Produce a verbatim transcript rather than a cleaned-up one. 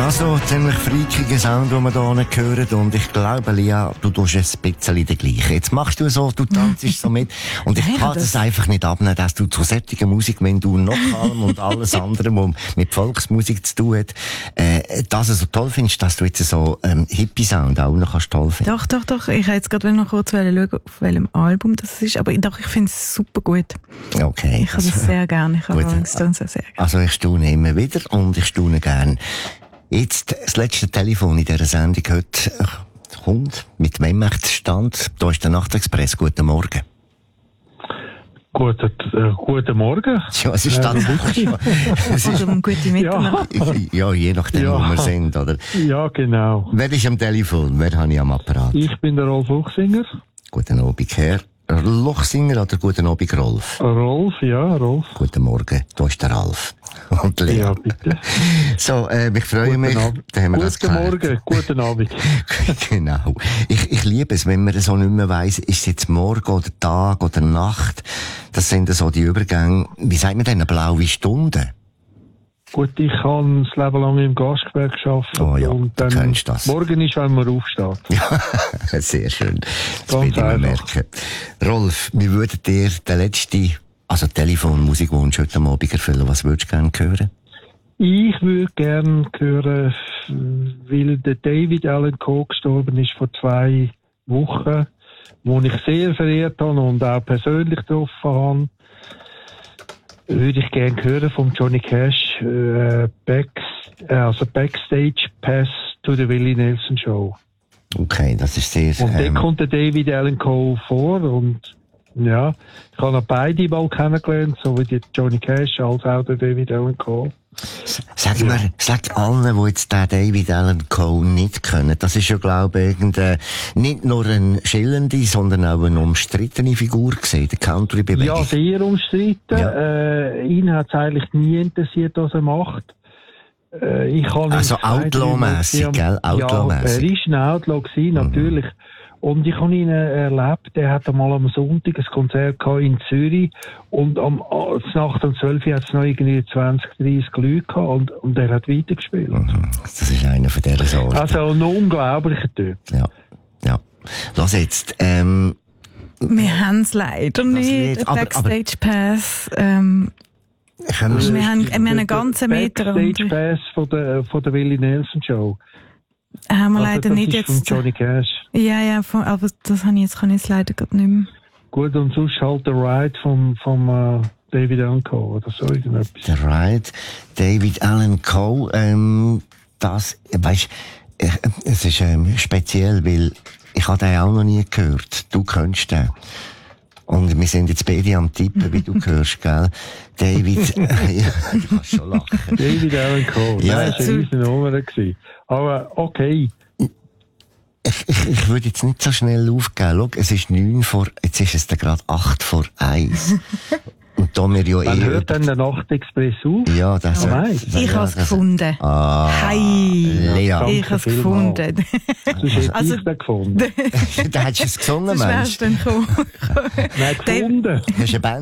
Ja, so ziemlich freakiger Sound, den wir hier hören. Und ich glaube, Lia, du tust ein bisschen den gleichen. Jetzt machst du so, du tanzt so mit. Und ich kann es einfach nicht abnehmen, dass du zu solcher Musik, wenn du noch allem und alles andere, was mit Volksmusik zu tun hat, äh, das so toll findest, dass du jetzt so ähm, Hippie-Sound auch noch kannst toll finden. Doch, doch, doch. Ich wollte jetzt gerade noch kurz schauen, auf welchem Album das ist. Aber doch, ich finde es super gut. Okay. Ich habe das also, sehr gerne. Ich habe Rolling Stones sehr gerne. Also ich staune immer wieder und ich staune gerne. Jetzt das letzte Telefon in dieser Sendung heute kommt. Mit wem möchte es stand? Da ist der Nachtexpress. Guten Morgen. Guten, äh, guten Morgen. Ja, es ist dann wirklich. Oder um gute Mitternacht. Ja. ja, je nachdem, ja. wo wir sind, oder? Ja, genau. Wer ist am Telefon? Wer habe ich am Apparat? Ich bin der Rolf Luchsinger. Guten Abend, Herr Luchsinger, oder guten Abend, Rolf? Rolf, ja, Rolf. Guten Morgen, da ist der Ralf. Und Lea. Ja, bitte. So, äh, ich freue guten mich. Abend. Da haben wir guten das geklärt. Morgen, guten Abend. Genau. Ich, ich liebe es, wenn man so nicht mehr weiss, ist es jetzt Morgen oder Tag oder Nacht. Das sind so die Übergänge, wie sagt man denn, eine blaue Stunde? Gut, ich habe das Leben lang im Gastgewerbe gearbeitet. Oh ja, und dann dann das. Morgen ist, wenn man aufsteht. Ja, sehr schön. Das will ich mir merken. Rolf, wie würdet ihr den letzten, also Telefonmusikwunsch heute Abend erfüllen? Was würdest du gerne hören? Ich würde gerne hören, weil der David Allan Coe gestorben ist vor zwei Wochen, wo ich sehr verehrt habe und auch persönlich getroffen habe. Würde ich gerne hören von Johnny Cash, äh, Back, also Backstage Pass to the Willie Nelson Show. Okay, das ist sehr... Und ähm, dann kommt der David Allan Coe vor und ja, ich habe noch beide mal kennengelernt, so wie Johnny Cash als auch der David Allan Coe. Sag mal, sag allen, die jetzt den David Allan Coe nicht kennen, das ist ja, glaube ich, irgendeine, nicht nur eine schillernde, sondern auch eine umstrittene Figur gewesen, der Country-Bewegung. Ja, sehr umstritten. Ja. Äh, ihn hat es eigentlich nie interessiert, was er macht. Äh, ich also Outlaw-mässig, gell? Outlaw-mässig. Ja, er war ein Outlaw gewesen, natürlich. Mhm. Und ich habe ihn erlebt, er hat einmal am Sonntag ein Konzert gehabt in Zürich und am Nacht um zwölf Uhr hat es noch irgendwie zwanzig, dreissig Leute gehabt und, und er hat weitergespielt. Mhm. Das ist einer von dieser Sorte. Also ein unglaublicher Typ. Ja, ja. Lass jetzt, ähm... Wir haben es leider nicht, ein Backstage Pass. Ähm, wir, haben, wir haben einen ganzen Meter. Backstage Pass von der, von der Willie Nelson Show. Haben wir also leider das nicht ist jetzt. Von Johnny Cash. Ja, ja, von, aber das habe ich jetzt, kann ich jetzt leider gerade nicht mehr. Gut, und sonst halt der Ride vom, vom uh, David Allan Coe oder so irgendetwas. Der Ride, David Allan Coe, ähm, das, weisst, äh, es ist ähm, speziell, weil ich habe den auch noch nie gehört. Du kennst den. Und wir sind jetzt beide am Tippen, wie du hörst, gell? David, ja, du kannst schon lachen. David Allan Coe, ja, das war eine riesen Nummer gewesen. Aber okay. Ich, ich, ich würde jetzt nicht so schnell aufgeben. Schau, es ist neun vor, jetzt ist es gerade acht vor eins. Und da wir ja Wann eh... hört dann der Nachtexpress auf? Ja, das... Oh, ja, ich habe es gefunden. Ah, Hi! Lea. Ich habe es gefunden. Sonst hätte also, ich den gefunden. Da hättest du es gesungen, Mensch. Mensch. Wärst du denn gekommen? Nein, gefunden. Hast du eine Band